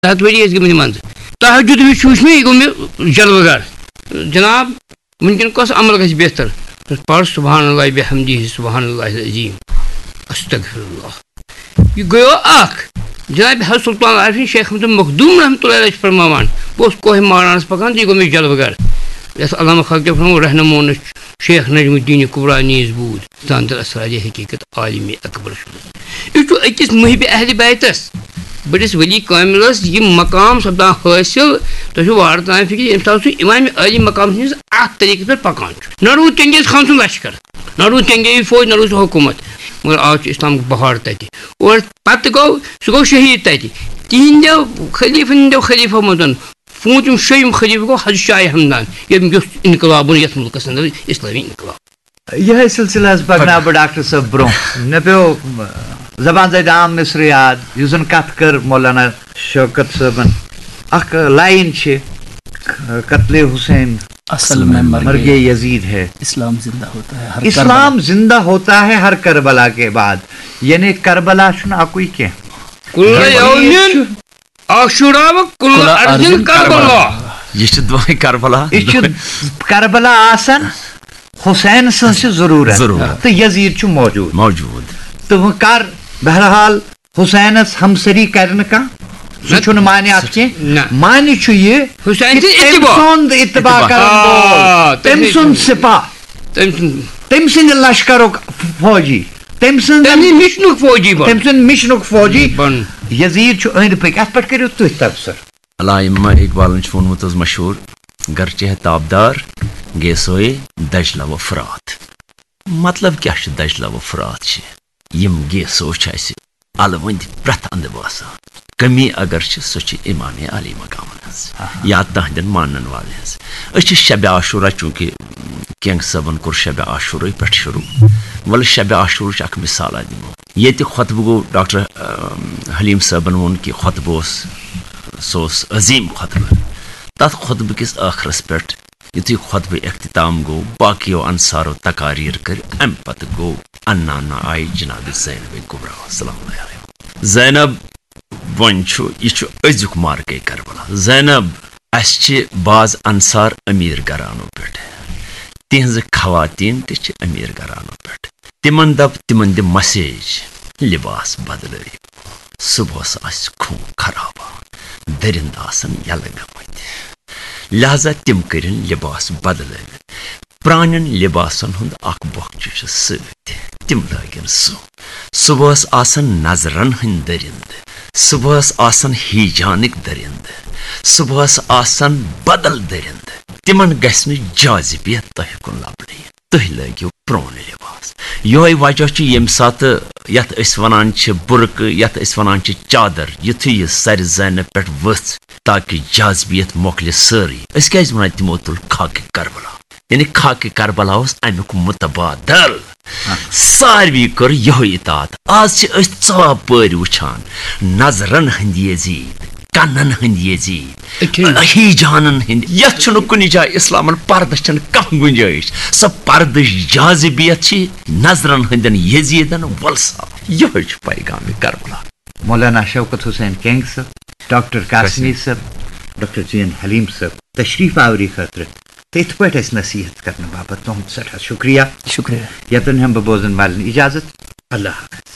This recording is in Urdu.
7 ؤری گٔمٕتۍ منٛزٕ تہجد وِچ وٕچھ مےٚ یہِ گوٚو مےٚ جلوٕ گر جناب وٕنکٮ۪ن کۄس عمل گژھِ بہتر پَر سبحان اللہ بحمدہ سبحان اللہ العظیم استغفر اللہ یہ گٔیو اکھ جناب حضرت سلطان عارفین شیخ احمد مخدوم رحمۃ اللہ علیہ چھِ فرماوان بہٕ اوسُس کوہِ مارانَس پَکان تہٕ یہِ گوٚو مےٚ جلوٕ گر یَتھ علامہ خلقہِ فرموو رہنمونس شیخ نجم الدین کبرا نیز بود تاندر اسرار حقیقت عالم اکبر یہ چھُ أکِس محب اہل بیتس بڑس ولی کاملس یہ مقام سپدان حٲصِل تۄہہِ چھُو وارٕ تام فکر ییٚمہِ ساتہٕ سُہ امام عالی مقام سٕنٛدِس اَتھ طریٖقس پٮ۪ٹھ پکان چھُ نہ روٗد چنگیز خان سُنٛد لشکر نہ روٗد چنگیز فوج نہ روٗد سُہ حکوٗمت مگر آز چھُ اسلامُک بہار تتہِ اور پتہٕ گوٚو سُہ گوٚو شہیٖد تتہِ تِہنٛدیو خلیفن ہٕنٛدیو خلیفو منٛز پوٗنٛژِم شیٚیِم خلیفہٕ گوٚو حضرت شاہ ہمدان ییٚمۍ یُس انقلاب اوٚن یتھ مُلکس انٛدر اسلٲمی انقلاب یہ سلسلہ پکناو بہٕ ڈاکٹر صٲب برونٛہہ مےٚ پیوٚو زبان زد عام مصر یاد یُس زن کتھ کٔر مولانا شوکت صٲبن اکھ لائن چھِ قتل حسین اصل میں مرگ یزید ہے اسلام زندہ ہوتا ہے اسلام زندہ ہوتا ہے ہر کربلا کے بعد یعنی کربلا چھُنہٕ اکُے کینٛہہ یہ چھِ دۄہے کربلا یہ چھُ کربلا آسان حسین سٕنٛز چھِ ضروٗرت تہٕ یزید چھُ موجوٗد تہٕ وۄنۍ کر بہرحال حسینس ہمسری کرِ نہٕ کانٛہہ سُہ چھُنہٕ معنی اتھ کینٛہہ معنی چھُ یہِ تٔمۍ سُنٛد اتباع کرن وول تٔمۍ سُنٛد سپاہ تٔمۍ سٕنٛدِ لشکرُک فوجی تٔمۍ سٕنٛد مشنُک فوجی یزید چھُ أنٛدۍ پٔکۍ اتھ پٮ۪ٹھ کٔرِو تُہۍ تبصر علامہ اقبالن چھُ ووٚنمُت حظ مشہوٗر گرچہ ہے تابدار گے سوے دجلہ و فرات مطلب کیاہ چھُ دجلہ و فرات چھِ یم گیسو چھِ اَسہِ الوٕنٛدِ پرٛٮ۪تھ اندٕ باسان کمی اگر چھِ سۄ چھِ امام علی مقامن ہٕنٛز یا تہنٛدٮ۪ن مانن والٮ۪ن ہٕنٛز أسۍ چھِ شبِ عاشورہ چوٗنٛکہِ کینٛگ صٲبن کوٚر شبِ عاشورہ پٮ۪ٹھ شروٗع وَلہٕ شبِ عاشورٕچ اکھ مثالہ دِمو ییٚتہِ خۄطبہٕ گوٚو ڈاکٹر حلیٖم صٲبن ووٚن کہِ خۄطبہٕ اوس سُہ اوس عظیٖم خۄطبہٕ تتھ خۄطبہٕ کِس ٲخرس پٮ۪ٹھ یُتھُے خۄطبہٕ اختتام گوٚو باقیو انصارو تقاریر کٔرۍ امہِ پتہٕ گوٚو انانا آیہِ جناب زینب کبرا السلام علیکم زینب وۄنۍ چھُ یہِ چھُ أزیُک مارکے کربلا زینب اسہِ چھِ بعض انصار أمیٖر گرانو پٮ۪ٹھ تِہنٛزٕ خواتیٖن تہِ چھِ أمیٖر گرانو پٮ۪ٹھ تِمن دپ تِمن دِ مسیج لباس بدلٲیِو صبحس آسہِ خوٗن خرابا دٔرِنٛد آسن یلہٕ گٔمٕتۍ لہذا تِم کٔرِنۍ لباس بدلٲوِتھ پرانٮ۪ن لباسن ہُنٛد اکھ بۄکچہِ چھُ سۭتۍ تِم لٲگِن سُہ صبحس آسن نظرن ہٕنٛدۍ دٔرِنٛد صبحس آسن ہیجانٕکۍ دٔرِنٛد صبحس آسن بدل دٔرِنٛد تِمن گژھِ نہٕ جازِبیت تۄہہِ کُن لبنہٕ تُہۍ لٲگِو پرون لباس یِہوے وجہ چھُ ییٚمہِ ساتہٕ یتھ أسۍ ونان چھِ بُرکہٕ یتھ أسۍ ونان چھِ چادر یُتھُے یہِ سرِ زینہٕ پٮ۪ٹھ ؤژھ تاکہِ جازبیت مۄکلہِ سٲرٕے أسۍ کیازِ ونان تِمو تُل خاکہِ کربلا یعنی خاکہِ کربلا اوس امیُک متبادل ساروی کٔر یِہوے اطاعت آز چھِ أسۍ ژاپٲرۍ وٕچھان نظرن ہٕنٛدۍ یزیٖد کنن ہٕنٛدۍ یزیٖد ہیجانن ہٕنٛدۍ یتھ چھُنہٕ کُنہِ جایہِ اسلامن پردس چھنہٕ کانٛہہ گُنجٲیش سۄ پردٕچ جازبیت چھِ نظرن ہٕنٛدٮ۪ن یزیٖدن وولسا یِہوے چھُ پیغامِ کربلا مولانا شوکت حسین کینگ صٲب ڈاکٹر قاسمی صٲب ڈاکٹر جی این حلیٖم صٲب تشریف آوری خٲطرٕ تہٕ یِتھ پٲٹھۍ اَسہِ نصیحت کرنہٕ باپتھ تُہُنٛد سٮ۪ٹھاہ شُکریہ یتن ہٮ۪مہٕ بہٕ بوزن والٮ۪ن اجازت اللہ حافظ